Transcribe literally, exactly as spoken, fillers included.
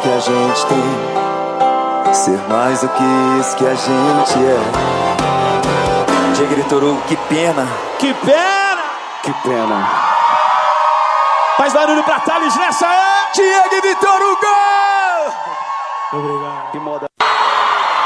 que a gente tem, ser mais do que isso que a gente é. Diego Toru, que pena. Que pena! Que pena. Faz barulho pra Thales nessa é! Diego Vitor Hugo! Obrigado. Que moda.